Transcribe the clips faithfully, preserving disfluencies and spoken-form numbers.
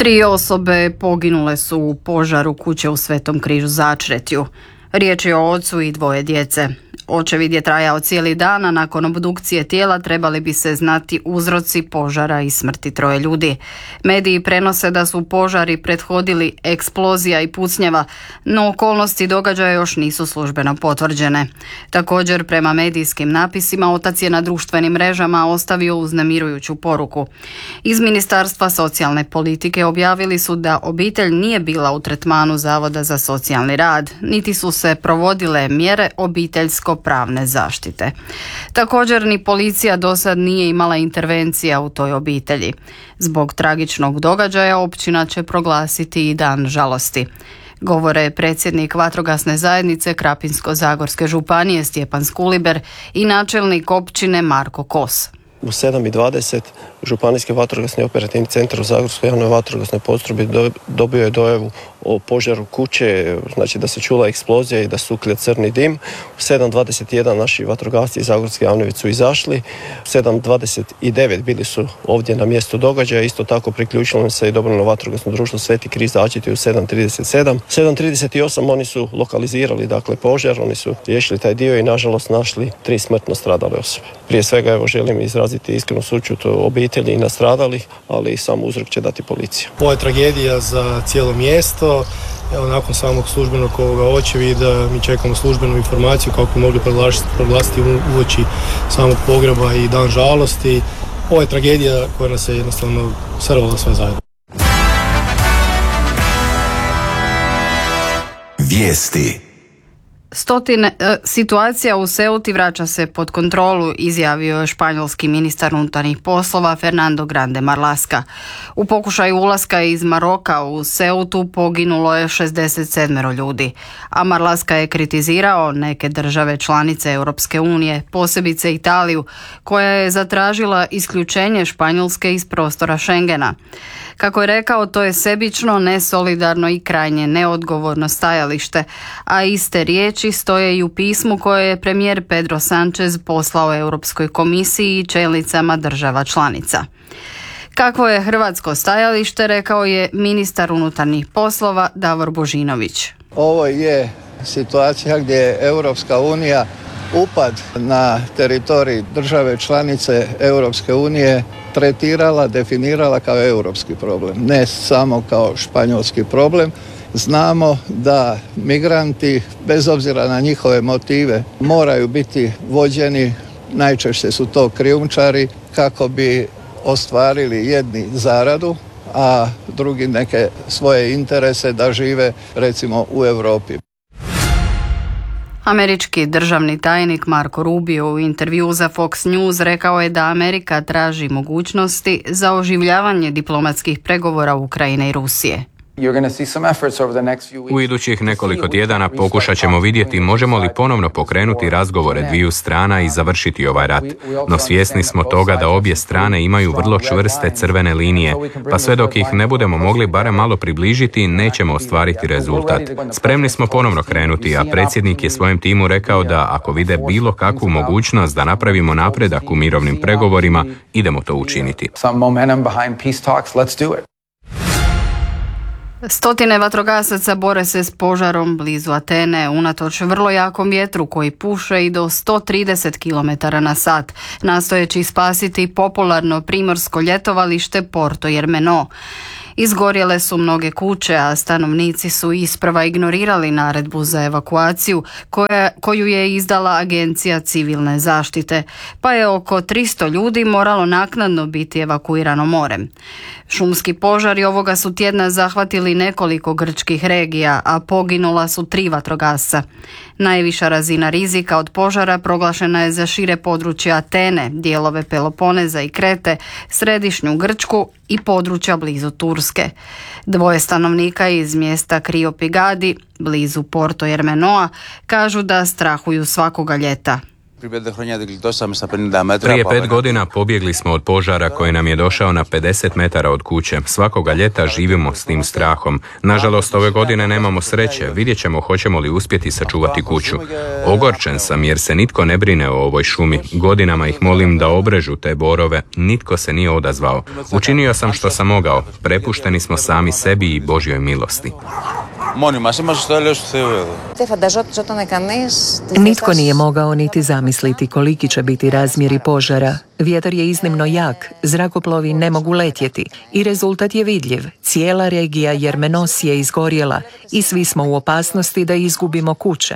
Tri osobe poginule su u požaru kuće u Svetom Križu Začretju. Riječ je o ocu i dvoje djece. Očevid je trajao cijeli dan, a nakon obdukcije tijela trebali bi se znati uzroci požara i smrti troje ljudi. Mediji prenose da su požari prethodili eksplozija i pucnjava, no okolnosti događaja još nisu službeno potvrđene. Također, prema medijskim napisima, otac je na društvenim mrežama ostavio uznemirujuću poruku. Iz Ministarstva socijalne politike objavili su da obitelj nije bila u tretmanu Zavoda za socijalni rad, niti su se provodile mjere obiteljsko pravne zaštite. Također ni policija do sad nije imala intervencija u toj obitelji. Zbog tragičnog događaja općina će proglasiti i dan žalosti. Govore predsjednik vatrogasne zajednice Krapinsko-zagorske županije Stjepan Skuliber i načelnik općine Marko Kos. U sedam i dvadeset Županijski vatrogasni operativni centar u Zagorskoj javnoj vatrogasnoj postrojbi dobio je dojavu o požaru kuće, znači da se čula eksplozija i da suklja crni dim. U sedam dvadeset jedan naši vatrogasci iz Zagorske javne su izašli. U sedam dvadeset devet bili su ovdje na mjestu događaja. Isto tako priključilo se i dobrovoljno vatrogasno društvo Sveti Križ Začretju u sedam trideset sedam. sedam trideset osam oni su lokalizirali dakle požar, oni su riješili taj dio i nažalost našli tri smrtno stradale osobe. Prije svega evo želim izraziti iskrenu sućut obitelji i nastradalih, ali sam uzrok će dati policija. Ovo je tragedija za cijelo mjesto. Evo, nakon samog službenog ovoga očevida mi čekamo službenu informaciju kako bi mogli proglasiti uoči samog pogreba i dan žalosti. Ovo je tragedija koja nas je jednostavno srvala sve zajedno. Vijesti. Stotine, e, situacija u Ceuti vraća se pod kontrolu, izjavio je španjolski ministar unutarnjih poslova Fernando Grande Marlaska. U pokušaju ulaska iz Maroka u Ceutu poginulo je šezdeset sedam ljudi, a Marlaska je kritizirao neke države članice Europske unije, posebice Italiju, koja je zatražila isključenje Španjolske iz prostora Schengena. Kako je rekao, to je sebično, nesolidarno i krajnje neodgovorno stajalište, a iste riječi stoje i u pismu koje je premijer Pedro Sánchez poslao Europskoj komisiji i čelnicama država članica. Kakvo je hrvatsko stajalište, rekao je ministar unutarnjih poslova Davor Božinović. Ovo je situacija gdje je Europska unija upad na teritorij države članice Europske unije tretirala, definirala kao europski problem, ne samo kao španjolski problem. Znamo da migranti, bez obzira na njihove motive, moraju biti vođeni, najčešće su to krijumčari, kako bi ostvarili jedni zaradu, a drugi neke svoje interese da žive recimo u Europi. Američki državni tajnik Marco Rubio u intervju za Fox News rekao je da Amerika traži mogućnosti za oživljavanje diplomatskih pregovora Ukrajine i Rusije. U idućih nekoliko tjedana pokušat ćemo vidjeti možemo li ponovno pokrenuti razgovore dviju strana i završiti ovaj rat. No svjesni smo toga da obje strane imaju vrlo čvrste crvene linije, pa sve dok ih ne budemo mogli barem malo približiti, nećemo ostvariti rezultat. Spremni smo ponovno krenuti, a predsjednik je svojem timu rekao da ako vide bilo kakvu mogućnost da napravimo napredak u mirovnim pregovorima, idemo to učiniti. Stotine vatrogasaca bore se s požarom blizu Atene unatoč vrlo jakom vjetru koji puše i do sto trideset kilometara na sat, nastojeći spasiti popularno primorsko ljetovalište Porto Jermeno. Izgorjele su mnoge kuće, a stanovnici su isprva ignorirali naredbu za evakuaciju koja, koju je izdala Agencija civilne zaštite, pa je oko tristo ljudi moralo naknadno biti evakuirano morem. Šumski požari ovoga su tjedna zahvatili nekoliko grčkih regija, a poginula su tri vatrogasca. Najviša razina rizika od požara proglašena je za šire područje Atene, dijelove Peloponeza i Krete, središnju Grčku i područja blizu Turske. Dvoje stanovnika iz mjesta Kriopigadi, blizu Porto Jermenoa, kažu da strahuju svakoga ljeta. Prije pet godina pobjegli smo od požara koji nam je došao na pedeset metara od kuće. Svakoga ljeta živimo s tim strahom. Nažalost, ove godine nemamo sreće. Vidjet ćemo hoćemo li uspjeti sačuvati kuću. Ogorčen sam jer se nitko ne brine o ovoj šumi. Godinama ih molim da obrežu te borove. Nitko se nije odazvao. Učinio sam što sam mogao. Prepušteni smo sami sebi i Božjoj milosti. Nitko nije mogao niti zamisliti koliki će biti razmjeri požara. Vjetar je iznimno jak, zrakoplovi ne mogu letjeti i rezultat je vidljiv. Cijela regija Jermenos je izgorjela i svi smo u opasnosti da izgubimo kuće.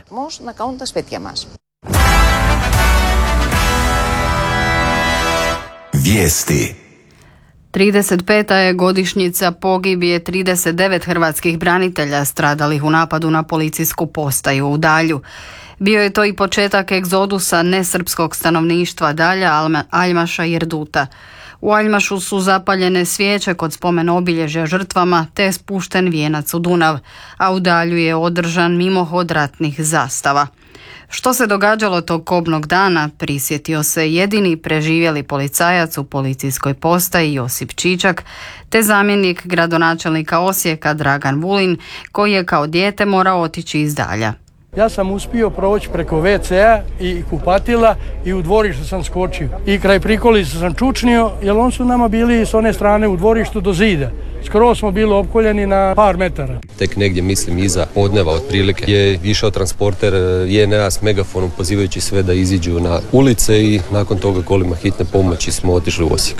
Vijesti. trideset peta je godišnjica pogibije trideset devet hrvatskih branitelja stradalih u napadu na policijsku postaju u Dalju. Bio je to i početak egzodusa nesrpskog stanovništva Dalja, Aljmaša i Erduta. U Aljmašu su zapaljene svijeće kod spomen obilježja žrtvama te spušten vijenac u Dunav, a u Dalju je održan mimohod ratnih zastava. Što se događalo tog kobnog dana prisjetio se jedini preživjeli policajac u policijskoj postaji Josip Čičak, te zamjenik gradonačelnika Osijeka Dragan Vulin, koji je kao dijete morao otići iz Dalja. Ja sam uspio proći preko ve ce a i kupatila i u dvorištu sam skočio. I kraj prikolice sam čučnio, jer on su nama bili s one strane u dvorištu do zida. Skoro smo bili opkoljeni na par metara. Tek negdje, mislim, iza podneva otprilike je išao transporter je en a s megafonom pozivajući sve da iziđu na ulice i nakon toga kolima hitne pomoći smo otišli u Osijek.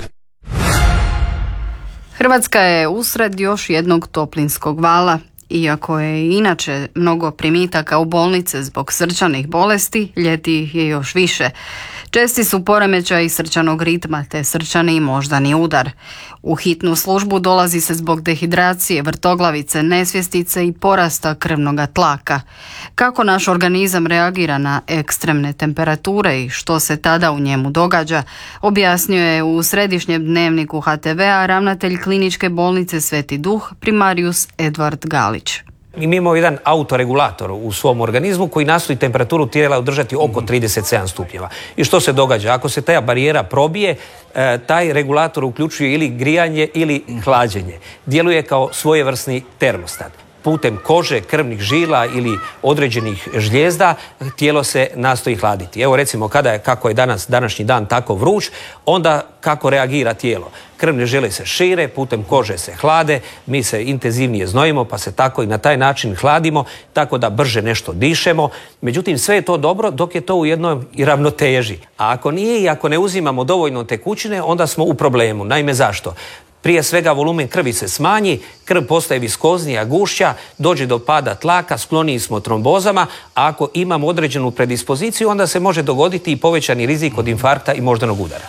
Hrvatska je usred još jednog toplinskog vala. Iako je inače mnogo primitaka u bolnice zbog srčanih bolesti, ljeti je još više. Česti su poremećaji srčanog ritma te srčani i moždani udar. U hitnu službu dolazi se zbog dehidracije, vrtoglavice, nesvjestice i porasta krvnoga tlaka. Kako naš organizam reagira na ekstremne temperature i što se tada u njemu događa, objasnio je u središnjem dnevniku ha te vea ravnatelj kliničke bolnice Sveti Duh, primarius Edvard Galić. Mi imamo jedan autoregulator u svom organizmu koji nastoji temperaturu tijela održati oko trideset sedam stupnjeva. I što se događa? Ako se ta barijera probije, taj regulator uključuje ili grijanje ili hlađenje. Djeluje kao svojevrsni termostat. Putem kože, krvnih žila ili određenih žlijezda tijelo se nastoji hladiti. Evo recimo kada je, kako je danas, današnji dan tako vruć, onda kako reagira tijelo. Krvne žile se šire, putem kože se hlade, mi se intenzivnije znojimo pa se tako i na taj način hladimo, tako da brže nešto dišemo. Međutim, sve je to dobro dok je to u jednoj ravnoteži. A ako nije i ako ne uzimamo dovoljno tekućine, onda smo u problemu. Naime, zašto? Prije svega volumen krvi se smanji, krv postaje viskoznija, gušća, dođe do pada tlaka, skloniji smo trombozama, a ako imamo određenu predispoziciju, onda se može dogoditi i povećani rizik od infarkta i moždanog udara.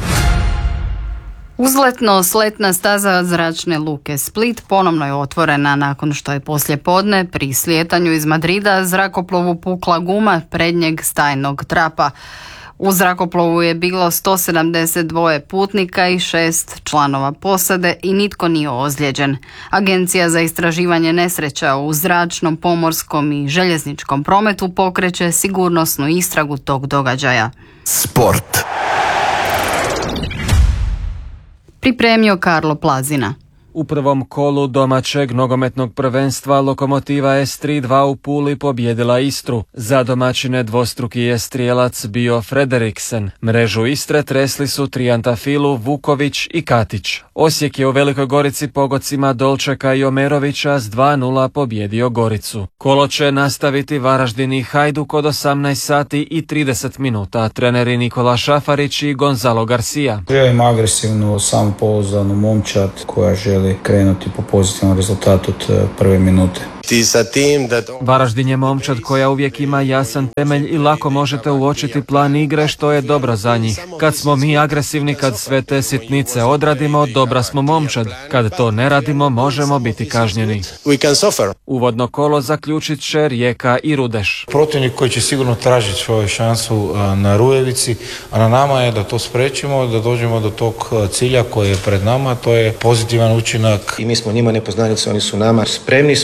Uzletno-sletna staza zračne luke Split ponovno je otvorena nakon što je poslijepodne pri slijetanju iz Madrida zrakoplovu pukla guma prednjeg stajnog trapa. U zrakoplovu je bilo sto sedamdeset dva putnika i šest članova posade i nitko nije ozlijeđen. Agencija za istraživanje nesreća u zračnom, pomorskom i željezničkom prometu pokreće sigurnosnu istragu tog događaja. Sport. Pripremio Karlo Plazina. U prvom kolu domaćeg nogometnog prvenstva Lokomotiva es tri dva u Puli pobjedila Istru. Za domaćine dvostruki je strijelac bio Frederiksen. Mrežu Istre tresli su Trijantafilu, Vuković i Katić. Osijek je u Velikoj Gorici pogodcima Dolčeka i Omerovića s dva nula pobjedio Goricu. Kolo će nastaviti Varaždin i Hajduk od osamnaest sati i trideset minuta. Treneri Nikola Šafarić i Gonzalo Garcia. Želim agresivnu, samopouzdanu momčad koja želi krenuti po pozitivnom rezultatu od prve minute. Varaždin je momčad koja uvijek ima jasan temelj i lako možete uočiti plan igre što je dobro za njih. Kad smo mi agresivni, kad sve te sitnice odradimo, dobra smo momčad. Kad to ne radimo, možemo biti kažnjeni. Uvodno kolo zaključit će Rijeka i Rudeš. Protivnik koji će sigurno tražiti svoju šansu na Rujevici, a na nama je da to spriječimo, da dođemo do tog cilja koji je pred nama, to je pozitivan učinak. I mi smo njima nepoznanice, oni su nama. Spremni